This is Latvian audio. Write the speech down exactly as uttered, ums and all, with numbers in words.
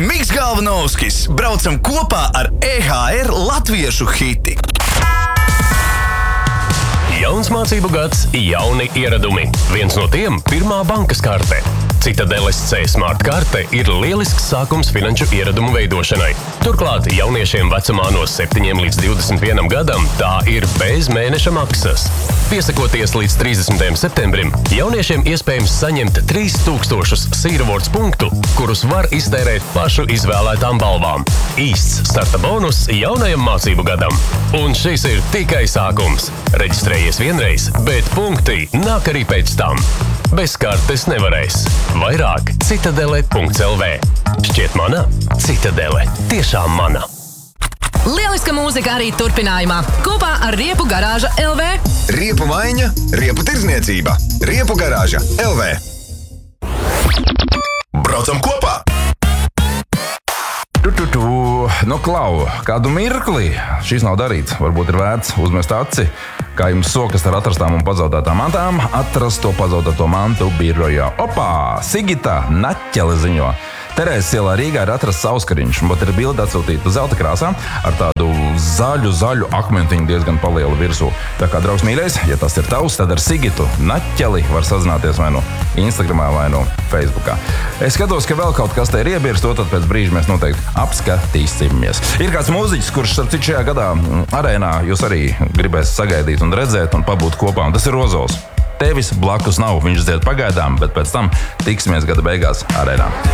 Miks Galvanovskis. Braucam kopā ar E H R latviešu hiti. Jauns mācību gads, jauni ieradumi. Viens no tiem – pirmā bankas karte. Citadeles C Smart karte ir lielisks sākums finanšu ieradumu veidošanai. Turklāt jauniešiem vecumā no septiņiem līdz divdesmit vienam gadam tā ir bez mēneša maksas. Piesakoties līdz trīsdesmitajam septembrim, jauniešiem iespējams saņemt trīs tūkstošus Sīravords punktu, kurus var iztērēt pašu izvēlētām balvām. Īsts starta bonus jaunajam mācību gadam. Un šis ir tikai sākums. Reģistrējies vienreiz, bet punkti nāk arī pēc tam. Bez kartes nevarēs. Vairāk citadele punkts L V. Šķiet mana? Citadele. Tiešām mana. Lieliska mūzika arī turpinājumā. Kopā ar Riepu garāža L V. Riepu maiņa, riepu tirdzniecība. Riepu garāža L V. Braucam kopā! Tu, tu, tu. Nu, Klau, kādu mirkli šis nav darīts. Varbūt ir vērts uzmest aci, kā jums sokas ar atrastām un pazaudētām mantām, atrast to pazaudēto mantu birojā. Opā! Sigita Naķele ziņo. Terēzes ielā Rīgā ir atrasts auskariņš, bet ir bilde atsūtīta zelta krāsā ar tādu zaļu, zaļu akmentiņu diezgan palielu virsū. Tā kā, draugs mīļais, ja tas ir tavs, tad ar Sigitu Naķeli var sazināties vai nu Instagramā vai nu Facebookā. Es skatos, ka vēl kaut kas te ir iebirs, to tad pēc brīža mēs noteikti apskatīsimies. Ir kāds mūziķis, kurš starp citu šajā gadā arēnā jūs arī gribēs sagaidīt un redzēt un pabūt kopā, un tas ir Ozols. Tevis blakus nav, viņš dzied pagaidām, bet pēc tam tiksimies gada beigās arēnā.